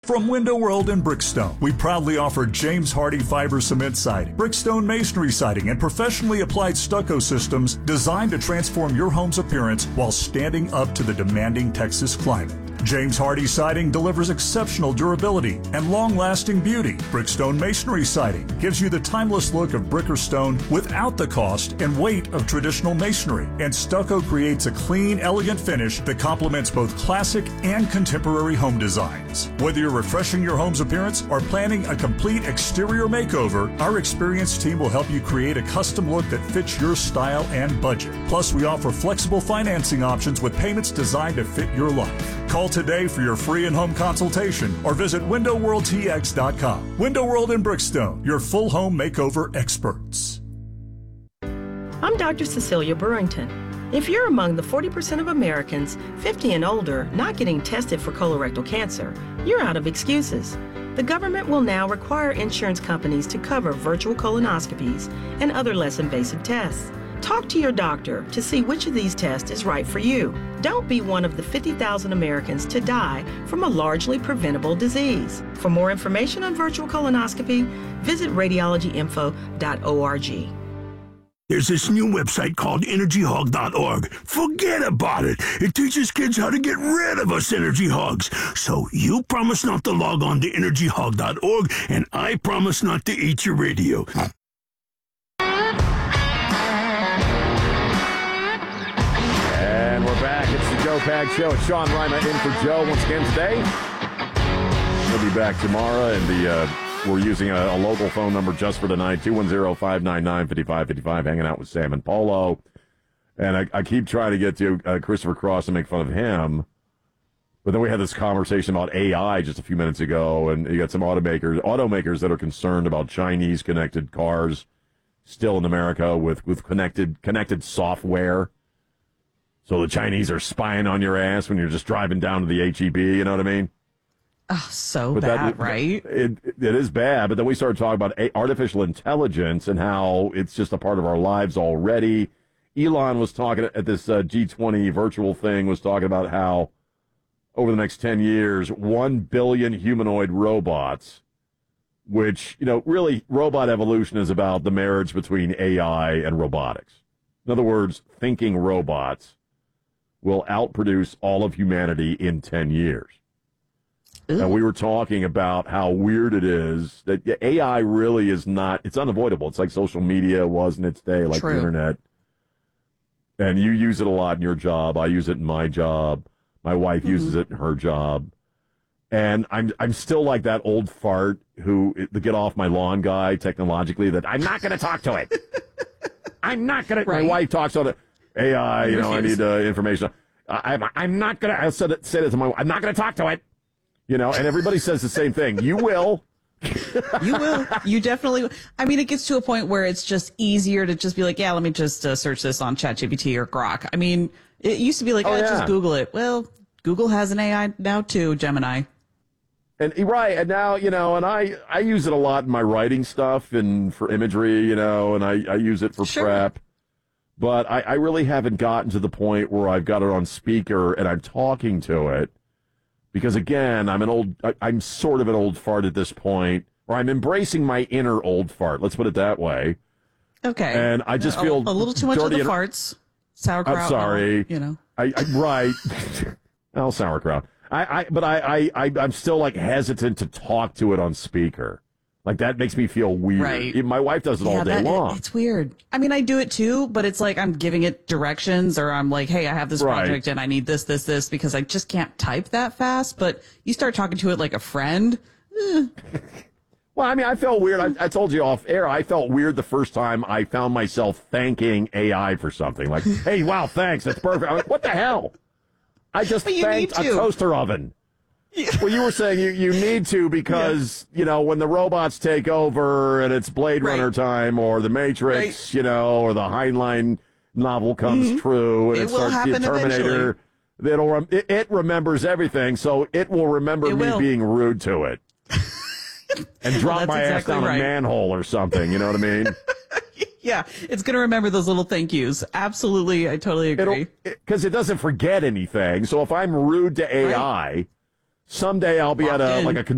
From Window World and Brickstone, we proudly offer James Hardie fiber cement siding, Brickstone masonry siding, and professionally applied stucco systems designed to transform your home's appearance while standing up to the demanding Texas climate. James Hardie siding delivers exceptional durability and long-lasting beauty. Brickstone masonry siding gives you the timeless look of brick or stone without the cost and weight of traditional masonry. And stucco creates a clean, elegant finish that complements both classic and contemporary home designs. Whether you're refreshing your home's appearance or planning a complete exterior makeover, our experienced team will help you create a custom look that fits your style and budget. Plus, we offer flexible financing options with payments designed to fit your life. Call today for your free in-home consultation or visit WindowWorldTX.com. Window World in Brickstone, your full home makeover experts. I'm Dr. Cecilia Burrington. If you're among the 40% of Americans 50 and older not getting tested for colorectal cancer, you're out of excuses. The government will now require insurance companies to cover virtual colonoscopies and other less invasive tests. Talk to your doctor to see which of these tests is right for you. Don't be one of the 50,000 Americans to die from a largely preventable disease. For more information on virtual colonoscopy, visit radiologyinfo.org. There's this new website called EnergyHog.org. Forget about it. It teaches kids how to get rid of us energy hogs. So you promise not to log on to EnergyHog.org, and I promise not to eat your radio. And we're back. It's the Joe Pags Show. It's Sean Rima in for Joe once again today. We'll be back tomorrow, and we're using a local phone number just for tonight, 210-599-5555, hanging out with Sam and Polo. And I keep trying to get to Christopher Cross and make fun of him. But then we had this conversation about AI just a few minutes ago, and you got some automakers that are concerned about Chinese connected cars still in America with connected software. So the Chinese are spying on your ass when you're just driving down to the HEB, you know what I mean? Oh, so bad, right? It is bad, but then we started talking about artificial intelligence and how it's just a part of our lives already. Elon was talking at this G20 virtual thing, was talking about how over the next 10 years, 1 billion humanoid robots, which, really robot evolution is about the marriage between AI and robotics. In other words, thinking robots will outproduce all of humanity in 10 years. Ooh. And we were talking about how weird it is that AI really is not, it's unavoidable. It's like social media was in its day, like the internet. And you use it a lot in your job. I use it in my job. My wife uses it in her job. And I'm still like that old fart the get off my lawn guy technologically that I'm not going to talk to it. I'm not going to. Right. My wife talks on it. AI, I need information. I'm not going to, I said it to my wife, I'm not going to talk to it. And everybody says the same thing. You will. You will. You definitely will. I mean, it gets to a point where it's just easier to just be like, yeah, let me just search this on ChatGPT or Grok. I mean, it used to be like, just Google it. Well, Google has an AI now too, Gemini. And right, and now, and I use it a lot in my writing stuff and for imagery, and I use it for prep. But I really haven't gotten to the point where I've got it on speaker and I'm talking to it. Because again, I'm sort of an old fart at this point, or I'm embracing my inner old fart. Let's put it that way. Okay. And I just feel a little too much of the farts. Sauerkraut. I'm sorry. Right. Oh, sauerkraut. But I'm still like hesitant to talk to it on speaker. Like that makes me feel weird. Right. My wife does it all day long. It's weird. I mean, I do it too, but it's like I'm giving it directions, or I'm like, hey, I have this project and I need this, because I just can't type that fast. But you start talking to it like a friend. Well, I mean, I felt weird. I told you off air, I felt weird the first time I found myself thanking AI for something. Like, hey, wow, thanks. That's perfect. I'm like, what the hell? I just thanked a toaster oven. Yeah. Well, you were saying you need to because, when the robots take over and it's Blade Runner time or The Matrix, or the Heinlein novel comes true and it starts the Terminator, it remembers everything, so it will remember me being rude to it. And drop my ass down a manhole or something, you know what I mean? Yeah, it's going to remember those little thank yous. Absolutely, I totally agree. Because it doesn't forget anything, so if I'm rude to AI... Someday I'll be at a